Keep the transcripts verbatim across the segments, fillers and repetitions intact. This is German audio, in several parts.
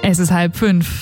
Es ist halb fünf.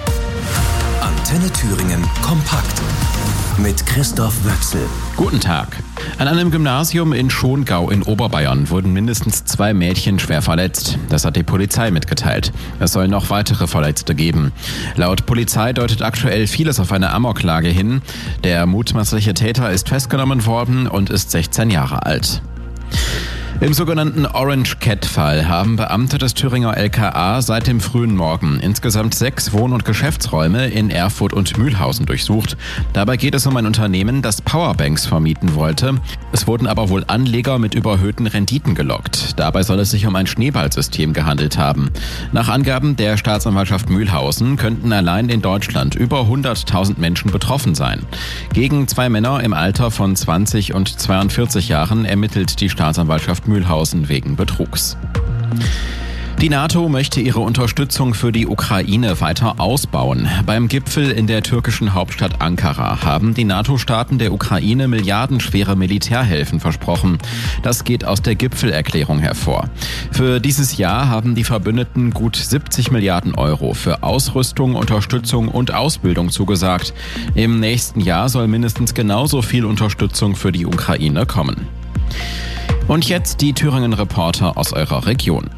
Antenne Thüringen kompakt mit Christoph Wöchsel. Guten Tag. An einem Gymnasium in Schongau in Oberbayern wurden mindestens zwei Mädchen schwer verletzt. Das hat die Polizei mitgeteilt. Es soll noch weitere Verletzte geben. Laut Polizei deutet aktuell vieles auf eine Amoklage hin. Der mutmaßliche Täter ist festgenommen worden und ist sechzehn Jahre alt. Im sogenannten Orange Cat-Fall haben Beamte des Thüringer L K A seit dem frühen Morgen insgesamt sechs Wohn- und Geschäftsräume in Erfurt und Mühlhausen durchsucht. Dabei geht es um ein Unternehmen, das Powerbanks vermieten wollte. Es wurden aber wohl Anleger mit überhöhten Renditen gelockt. Dabei soll es sich um ein Schneeballsystem gehandelt haben. Nach Angaben der Staatsanwaltschaft Mühlhausen könnten allein in Deutschland über hunderttausend Menschen betroffen sein. Gegen zwei Männer im Alter von zwanzig und zweiundvierzig Jahren ermittelt die Staatsanwaltschaft Mühlhausen wegen Betrugs. Die NATO möchte ihre Unterstützung für die Ukraine weiter ausbauen. Beim Gipfel in der türkischen Hauptstadt Ankara haben die NATO-Staaten der Ukraine milliardenschwere Militärhilfen versprochen. Das geht aus der Gipfelerklärung hervor. Für dieses Jahr haben die Verbündeten gut siebzig Milliarden Euro für Ausrüstung, Unterstützung und Ausbildung zugesagt. Im nächsten Jahr soll mindestens genauso viel Unterstützung für die Ukraine kommen. Und jetzt die Thüringen-Reporter aus eurer Region.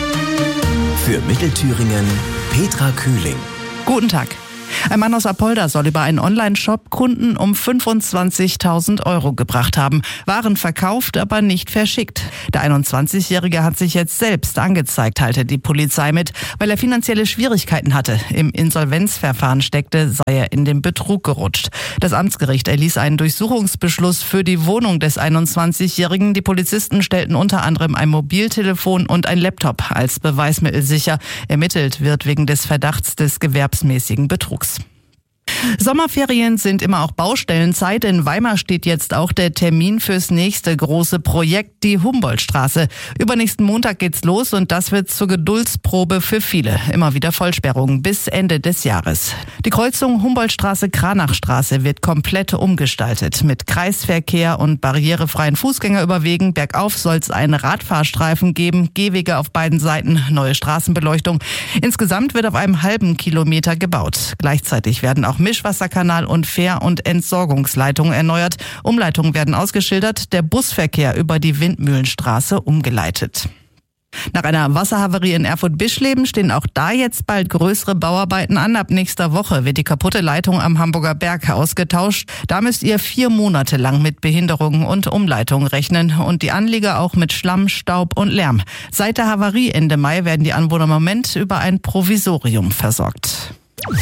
Für Mittelthüringen Petra Kühling. Guten Tag. Ein Mann aus Apolda soll über einen Online-Shop Kunden um fünfundzwanzigtausend Euro gebracht haben. Waren verkauft, aber nicht verschickt. Der einundzwanzigjährige hat sich jetzt selbst angezeigt, teilte die Polizei mit. Weil er finanzielle Schwierigkeiten hatte, im Insolvenzverfahren steckte, sei er in den Betrug gerutscht. Das Amtsgericht erließ einen Durchsuchungsbeschluss für die Wohnung des einundzwanzigjährigen. Die Polizisten stellten unter anderem ein Mobiltelefon und ein Laptop als Beweismittel sicher. Ermittelt wird wegen des Verdachts des gewerbsmäßigen Betrugs. Sommerferien sind immer auch Baustellenzeit. In Weimar steht jetzt auch der Termin fürs nächste große Projekt, die Humboldtstraße. Übernächsten Montag geht's los und das wird zur Geduldsprobe für viele. Immer wieder Vollsperrungen bis Ende des Jahres. Die Kreuzung Humboldtstraße-Kranachstraße wird komplett umgestaltet. Mit Kreisverkehr und barrierefreien Fußgängerüberwegen. Bergauf soll es einen Radfahrstreifen geben, Gehwege auf beiden Seiten, neue Straßenbeleuchtung. Insgesamt wird auf einem halben Kilometer gebaut. Gleichzeitig werden auch Mischwasserkanal und Fähr- und Entsorgungsleitungen erneuert. Umleitungen werden ausgeschildert, der Busverkehr über die Windmühlenstraße umgeleitet. Nach einer Wasserhavarie in Erfurt-Bischleben stehen auch da jetzt bald größere Bauarbeiten an. Ab nächster Woche wird die kaputte Leitung am Hamburger Berg ausgetauscht. Da müsst ihr vier Monate lang mit Behinderungen und Umleitungen rechnen und die Anlieger auch mit Schlamm, Staub und Lärm. Seit der Havarie Ende Mai werden die Anwohner im Moment über ein Provisorium versorgt.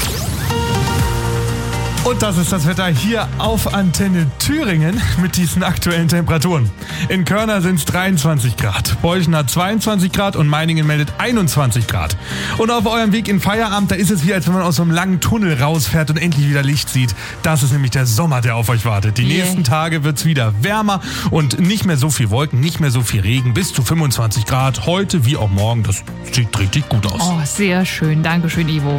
Und das ist das Wetter hier auf Antenne Thüringen mit diesen aktuellen Temperaturen. In Körner sind es dreiundzwanzig Grad, Beuchen hat zweiundzwanzig Grad und Meiningen meldet einundzwanzig Grad. Und auf eurem Weg in Feierabend, da ist es wie, als wenn man aus so einem langen Tunnel rausfährt und endlich wieder Licht sieht. Das ist nämlich der Sommer, der auf euch wartet. Die Yeah. nächsten Tage wird es wieder wärmer und nicht mehr so viel Wolken, nicht mehr so viel Regen, bis zu fünfundzwanzig Grad. Heute wie auch morgen, das sieht richtig gut aus. Oh, sehr schön. Dankeschön, Ivo.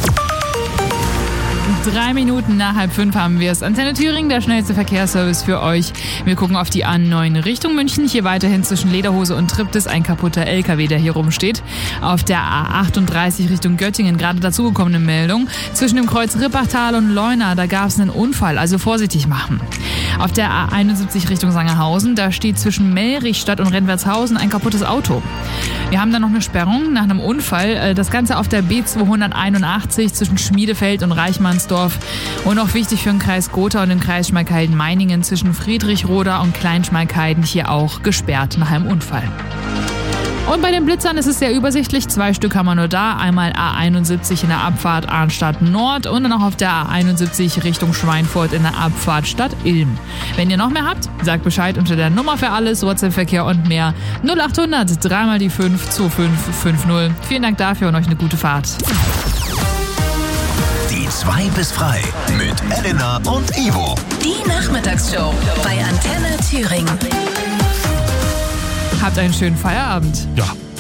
Drei Minuten nach halb fünf haben wir es. Antenne Thüringen, der schnellste Verkehrsservice für euch. Wir gucken auf die A neun Richtung München. Hier weiterhin zwischen Lederhose und Triptis ein kaputter L K W, der hier rumsteht. Auf der A achtunddreißig Richtung Göttingen gerade dazugekommene Meldung. Zwischen dem Kreuz Rippachtal und Leuna, da gab es einen Unfall, also vorsichtig machen. Auf der A einundsiebzig Richtung Sangerhausen, da steht zwischen Mellrichstadt und Rennwertshausen ein kaputtes Auto. Wir haben da noch eine Sperrung nach einem Unfall. Das Ganze auf der B zweihunderteinundachtzig zwischen Schmiedefeld und Reichmannsdorf. Und auch wichtig für den Kreis Gotha und den Kreis Schmalkalden-Meiningen zwischen Friedrichroda und Kleinschmalkalden hier auch gesperrt nach einem Unfall. Und bei den Blitzern ist es sehr übersichtlich. Zwei Stück haben wir nur da. Einmal A einundsiebzig in der Abfahrt Arnstadt Nord und dann auch auf der A einundsiebzig Richtung Schweinfurt in der Abfahrt Stadt Ilm. Wenn ihr noch mehr habt, sagt Bescheid unter der Nummer für alles, WhatsApp-Verkehr und mehr. null achthundert, dreimal die fünf, zwei fünf fünf null. Vielen Dank dafür und euch eine gute Fahrt. Die zwei bis frei mit Elena und Ivo. Die Nachmittagsshow bei Antenne Thüringen. Habt einen schönen Feierabend. Ja.